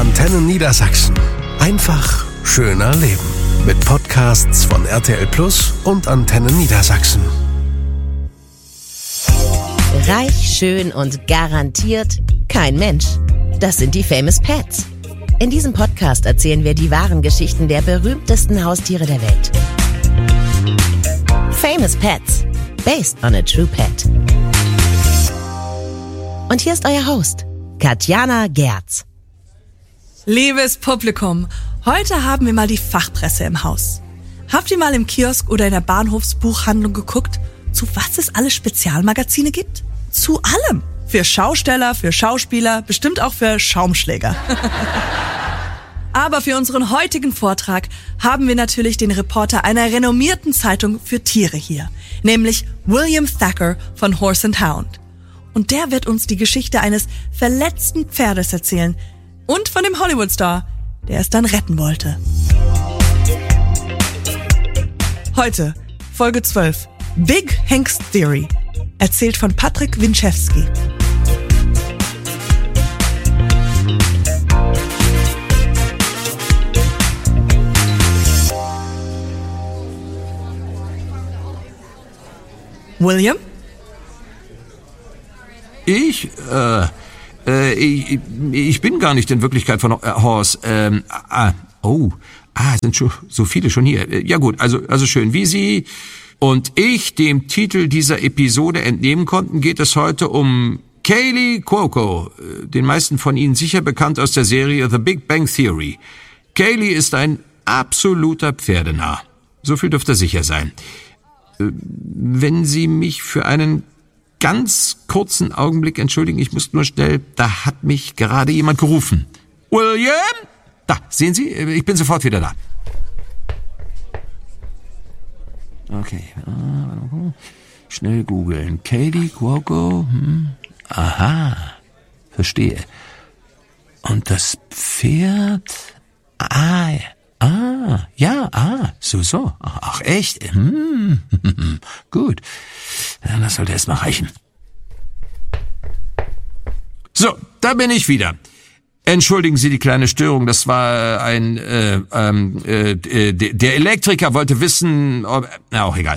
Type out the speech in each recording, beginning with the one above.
Antenne Niedersachsen. Einfach schöner leben. Mit Podcasts von RTL Plus und Antenne Niedersachsen. Reich, schön und garantiert kein Mensch. Das sind die Famous Pets. In diesem Podcast erzählen wir die wahren Geschichten der berühmtesten Haustiere der Welt. Famous Pets. Based on a true pet. Und hier ist euer Host, Katjana Gerz. Liebes Publikum, heute haben wir mal die Fachpresse im Haus. Habt ihr mal im Kiosk oder in der Bahnhofsbuchhandlung geguckt, zu was es alle Spezialmagazine gibt? Zu allem. Für Schausteller, für Schauspieler, bestimmt auch für Schaumschläger. Aber für unseren heutigen Vortrag haben wir natürlich den Reporter einer renommierten Zeitung für Tiere hier, nämlich William Thacker von Horse and Hound. Und der wird uns die Geschichte eines verletzten Pferdes erzählen und von dem Hollywood-Star, der es dann retten wollte. Heute, Folge 12, Big Hank's Theory, erzählt von Patrick Winchewski. William? Ich bin gar nicht in Wirklichkeit von Horse. Es sind schon so viele schon hier. Ja gut, also schön. Wie Sie und ich dem Titel dieser Episode entnehmen konnten, geht es heute um Kaley Cuoco, den meisten von Ihnen sicher bekannt aus der Serie The Big Bang Theory. Kaley ist ein absoluter Pferdenarr. So viel dürfte sicher sein. Wenn Sie mich für einen ganz kurzen Augenblick entschuldigen, ich muss nur schnell, da hat mich gerade jemand gerufen. William? Da, sehen Sie, ich bin sofort wieder da. Okay, schnell googeln. Kaley Cuoco? Aha, verstehe. Und das Pferd? So. Ach, echt? Gut. Ja, das sollte erst mal reichen. So, da bin ich wieder. Entschuldigen Sie die kleine Störung, das war der Elektriker wollte wissen, ob... auch egal.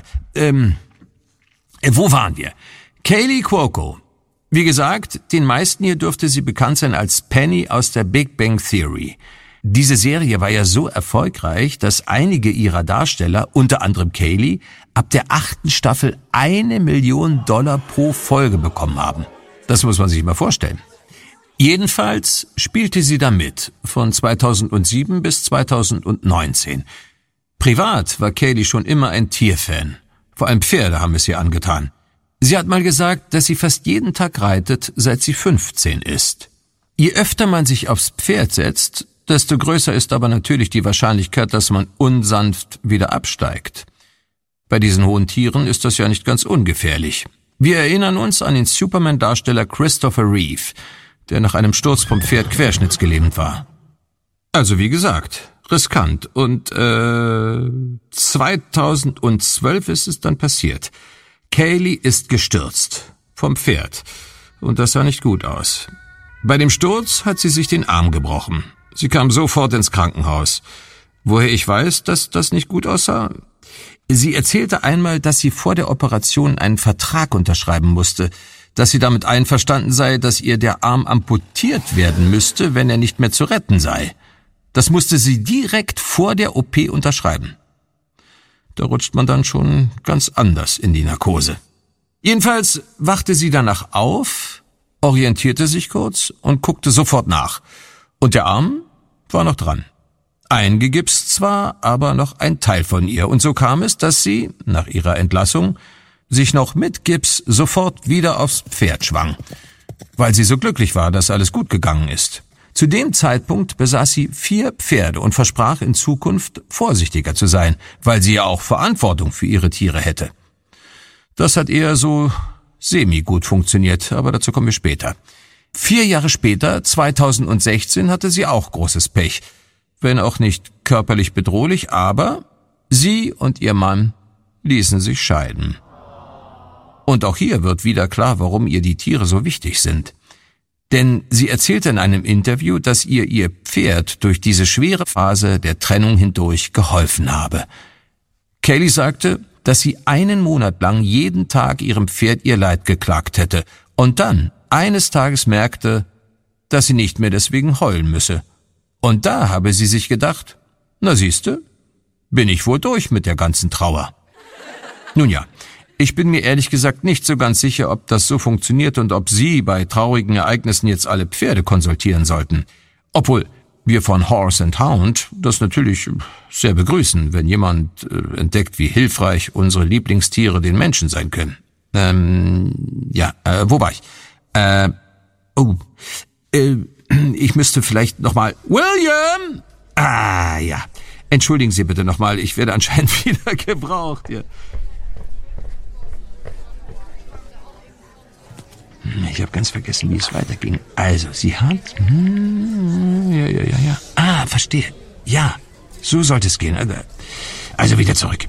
Wo waren wir? Kaley Cuoco. Wie gesagt, den meisten hier dürfte sie bekannt sein als Penny aus der Big Bang Theory. Diese Serie war ja so erfolgreich, dass einige ihrer Darsteller, unter anderem Kaley, ab der 8. Staffel $1 Million pro Folge bekommen haben. Das muss man sich mal vorstellen. Jedenfalls spielte sie da mit, von 2007 bis 2019. Privat war Kaley schon immer ein Tierfan. Vor allem Pferde haben es ihr angetan. Sie hat mal gesagt, dass sie fast jeden Tag reitet, seit sie 15 ist. Je öfter man sich aufs Pferd setzt, desto größer ist aber natürlich die Wahrscheinlichkeit, dass man unsanft wieder absteigt. Bei diesen hohen Tieren ist das ja nicht ganz ungefährlich. Wir erinnern uns an den Superman-Darsteller Christopher Reeve, der nach einem Sturz vom Pferd querschnittsgelähmt war. Also wie gesagt, riskant. Und 2012 ist es dann passiert. Kaley ist gestürzt. Vom Pferd. Und das sah nicht gut aus. Bei dem Sturz hat sie sich den Arm gebrochen. Sie kam sofort ins Krankenhaus. Woher ich weiß, dass das nicht gut aussah? Sie erzählte einmal, dass sie vor der Operation einen Vertrag unterschreiben musste, dass sie damit einverstanden sei, dass ihr der Arm amputiert werden müsste, wenn er nicht mehr zu retten sei. Das musste sie direkt vor der OP unterschreiben. Da rutscht man dann schon ganz anders in die Narkose. Jedenfalls wachte sie danach auf, orientierte sich kurz und guckte sofort nach. Und der Arm war noch dran. Eingegipst zwar, aber noch ein Teil von ihr. Und so kam es, dass sie, nach ihrer Entlassung, sich noch mit Gips sofort wieder aufs Pferd schwang. Weil sie so glücklich war, dass alles gut gegangen ist. Zu dem Zeitpunkt besaß sie 4 Pferde und versprach in Zukunft vorsichtiger zu sein, weil sie ja auch Verantwortung für ihre Tiere hätte. Das hat eher so semi-gut funktioniert, aber dazu kommen wir später. 4 Jahre später, 2016, hatte sie auch großes Pech. Wenn auch nicht körperlich bedrohlich, aber sie und ihr Mann ließen sich scheiden. Und auch hier wird wieder klar, warum ihr die Tiere so wichtig sind. Denn sie erzählte in einem Interview, dass ihr Pferd durch diese schwere Phase der Trennung hindurch geholfen habe. Kaylee sagte, dass sie 1 Monat lang jeden Tag ihrem Pferd ihr Leid geklagt hätte und dann eines Tages merkte, dass sie nicht mehr deswegen heulen müsse. Und da habe sie sich gedacht, na siehste, bin ich wohl durch mit der ganzen Trauer. Nun ja, ich bin mir ehrlich gesagt nicht so ganz sicher, ob das so funktioniert und ob Sie bei traurigen Ereignissen jetzt alle Pferde konsultieren sollten. Obwohl wir von Horse and Hound das natürlich sehr begrüßen, wenn jemand entdeckt, wie hilfreich unsere Lieblingstiere den Menschen sein können. Wo war ich? Ich müsste vielleicht nochmal... William! Ja. Entschuldigen Sie bitte nochmal, ich werde anscheinend wieder gebraucht. Ja. Ich habe ganz vergessen, wie es weiterging. Also, sie hat... Ja. Verstehe. Ja, so sollte es gehen. Also wieder zurück.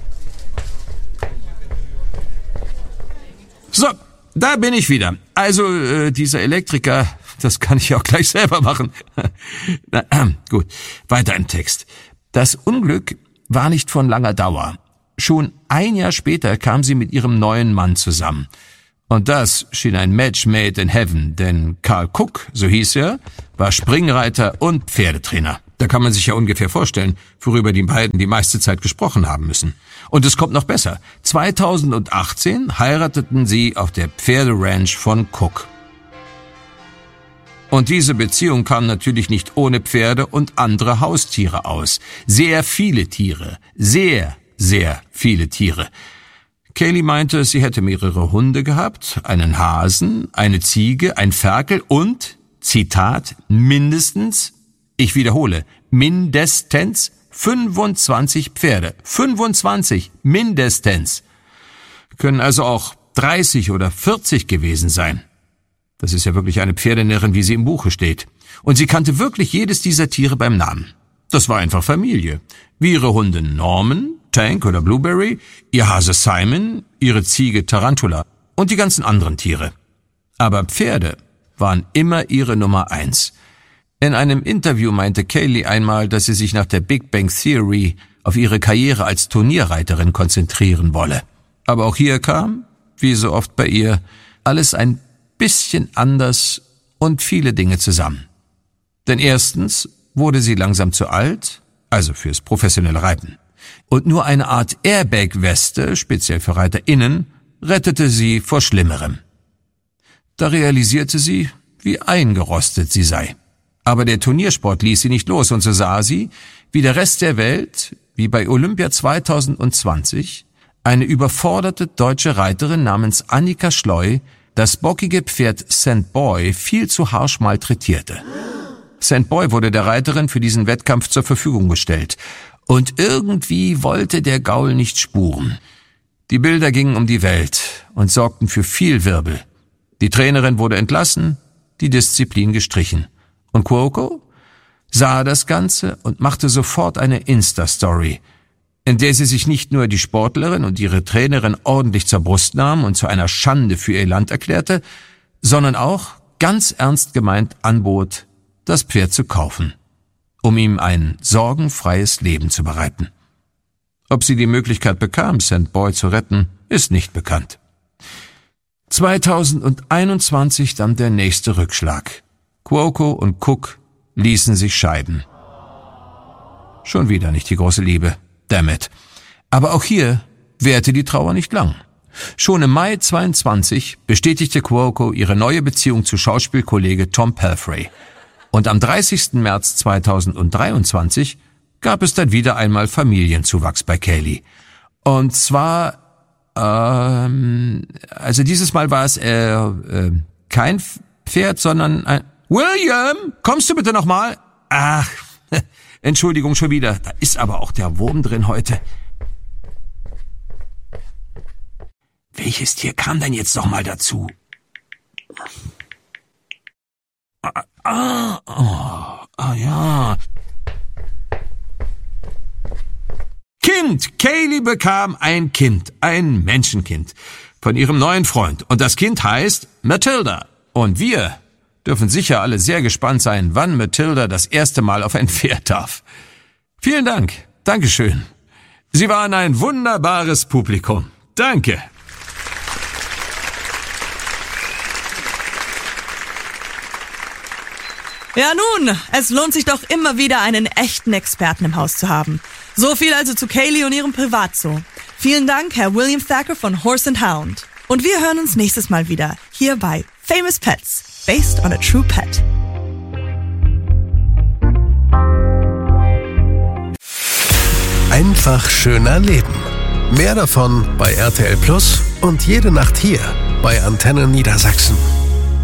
So, da bin ich wieder. Also, dieser Elektriker, das kann ich auch gleich selber machen. Gut, weiter im Text. Das Unglück war nicht von langer Dauer. Schon 1 Jahr später kam sie mit ihrem neuen Mann zusammen. Und das schien ein Match made in heaven, denn Carl Cook, so hieß er, war Springreiter und Pferdetrainer. Da kann man sich ja ungefähr vorstellen, worüber die beiden die meiste Zeit gesprochen haben müssen. Und es kommt noch besser. 2018 heirateten sie auf der Pferderanch von Cook. Und diese Beziehung kam natürlich nicht ohne Pferde und andere Haustiere aus. Sehr viele Tiere. Sehr, sehr viele Tiere. Kaylee meinte, sie hätte mehrere Hunde gehabt, einen Hasen, eine Ziege, ein Ferkel und, Zitat, mindestens, ich wiederhole, mindestens 25 Pferde. 25, mindestens. Können also auch 30 oder 40 gewesen sein. Das ist ja wirklich eine Pferdenärrin, wie sie im Buche steht. Und sie kannte wirklich jedes dieser Tiere beim Namen. Das war einfach Familie. Wie ihre Hunde Norman, Tank oder Blueberry, ihr Hase Simon, ihre Ziege Tarantula und die ganzen anderen Tiere. Aber Pferde waren immer ihre Nummer 1. In einem Interview meinte Kaylee einmal, dass sie sich nach der Big Bang Theory auf ihre Karriere als Turnierreiterin konzentrieren wolle. Aber auch hier kam, wie so oft bei ihr, alles ein bisschen anders und viele Dinge zusammen. Denn erstens wurde sie langsam zu alt, also fürs professionelle Reiten. Und nur eine Art Airbag-Weste, speziell für ReiterInnen, rettete sie vor Schlimmerem. Da realisierte sie, wie eingerostet sie sei. Aber der Turniersport ließ sie nicht los und so sah sie, wie der Rest der Welt, wie bei Olympia 2020, eine überforderte deutsche Reiterin namens Annika Schleu das bockige Pferd St. Boy viel zu harsch malträtierte. St. Boy wurde der Reiterin für diesen Wettkampf zur Verfügung gestellt. Und irgendwie wollte der Gaul nicht spuren. Die Bilder gingen um die Welt und sorgten für viel Wirbel. Die Trainerin wurde entlassen, die Disziplin gestrichen. Und Cuoco sah das Ganze und machte sofort eine Insta-Story, in der sie sich nicht nur die Sportlerin und ihre Trainerin ordentlich zur Brust nahm und zu einer Schande für ihr Land erklärte, sondern auch ganz ernst gemeint anbot, das Pferd zu kaufen, um ihm ein sorgenfreies Leben zu bereiten. Ob sie die Möglichkeit bekam, St. Boy zu retten, ist nicht bekannt. 2021 dann der nächste Rückschlag. Cuoco und Cook ließen sich scheiden. Schon wieder nicht die große Liebe. Damn it. Aber auch hier währte die Trauer nicht lang. Schon im Mai 22 bestätigte Cuoco ihre neue Beziehung zu Schauspielkollege Tom Pelfrey. Und am 30. März 2023 gab es dann wieder einmal Familienzuwachs bei Kaylee. Und zwar, also dieses Mal war es kein Pferd, sondern ein... William, kommst du bitte nochmal? Ach, Entschuldigung, schon wieder. Da ist aber auch der Wurm drin heute. Welches Tier kam denn jetzt nochmal dazu? Ja. Kind! Kaylee bekam ein Kind, ein Menschenkind, von ihrem neuen Freund. Und das Kind heißt Matilda. Und wir dürfen sicher alle sehr gespannt sein, wann Matilda das erste Mal auf ein Pferd darf. Vielen Dank. Dankeschön. Sie waren ein wunderbares Publikum. Danke. Ja nun, es lohnt sich doch immer wieder, einen echten Experten im Haus zu haben. So viel also zu Kaylee und ihrem Privatzoo. Vielen Dank, Herr William Thacker von Horse and Hound. Und wir hören uns nächstes Mal wieder hier bei Famous Pets, based on a true pet. Einfach schöner Leben. Mehr davon bei RTL Plus und jede Nacht hier bei Antenne Niedersachsen.